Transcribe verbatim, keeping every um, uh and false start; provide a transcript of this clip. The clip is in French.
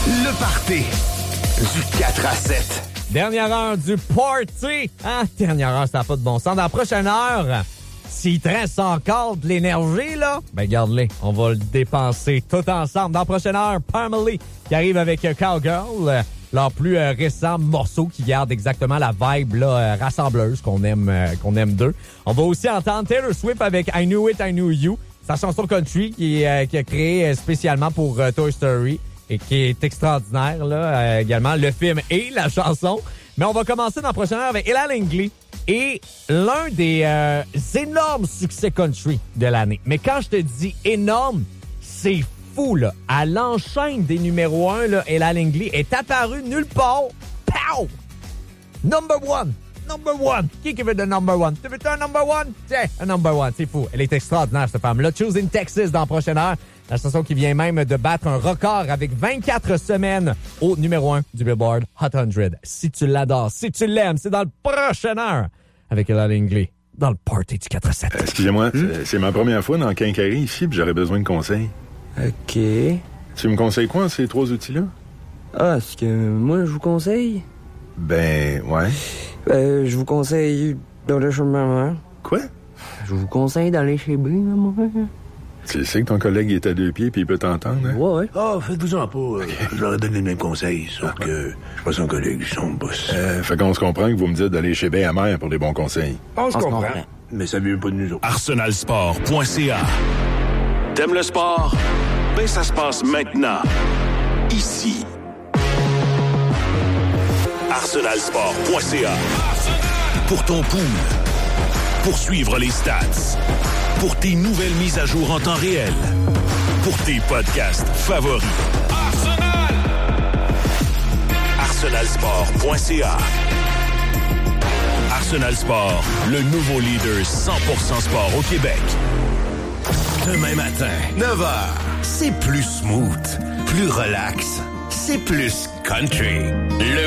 Le party du quatre à sept. Dernière heure du party. Ah, dernière heure, ça n'a pas de bon sens. Dans la prochaine heure, s'il te reste encore de l'énergie, là, ben garde-les. On va le dépenser tout ensemble. Dans la prochaine heure, Pamela qui arrive avec Cowgirl, leur plus euh, récent morceau qui garde exactement la vibe là, euh, rassembleuse qu'on aime, euh, qu'on aime d'eux. On va aussi entendre Taylor Swift avec I Knew It, I Knew You. Sa chanson country qui, euh, qui a créé spécialement pour euh, Toy Story et qui est extraordinaire là euh, également, le film et la chanson. Mais on va commencer dans la prochaine heure avec Ella Langley et l'un des euh, énormes succès country de l'année. Mais quand je te dis énorme, c'est fou là. À l'enchaîne des numéros un, là, Ella Langley est apparue nulle part. Pow! Number one! Number one! Qui qui veut de number one? Tu veux un number one? Tiens, un number one, c'est fou. Elle est extraordinaire, cette femme-là. Choosing Texas dans la prochaine heure. La chanson qui vient même de battre un record avec vingt-quatre semaines au numéro un du Billboard Hot cent. Si tu l'adores, si tu l'aimes, c'est dans le prochaine heure avec Ella Langley dans le party du quatre à sept. Euh, excusez-moi, hmm? c'est, c'est ma première fois dans le Quincaillerie ici, puis j'aurais besoin de conseils. OK. Tu me conseilles quoi, ces trois outils-là? Ah, ce que moi, je vous conseille? Ben, ouais. Ben, je vous conseille d'aller chez ma mère. Quoi? Je vous conseille d'aller chez B, ma mère. Tu sais que ton collègue est à deux pieds puis il peut t'entendre, hein? Ouais, ouais. Ah, oh, faites-vous-en pas. Okay. Je leur ai donné le même conseil, sauf ah, que je suis pas son collègue, je suis son boss. Euh, fait qu'on se comprend que vous me dites d'aller chez B à mère pour des bons conseils. On se comprend. comprend. Mais ça vient pas de nous autres. arsenal sport point c a. T'aimes le sport? Ben, ça se passe maintenant. Ici. arsenal sport point c a. Pour ton pool. Pour suivre les stats. Pour tes nouvelles mises à jour en temps réel. Pour tes podcasts favoris. Arsenal! arsenal sport point c a. Arsenal Sport, le nouveau leader cent pour cent sport au Québec. Demain matin, neuf heures, c'est plus smooth, plus relax, c'est plus country. Le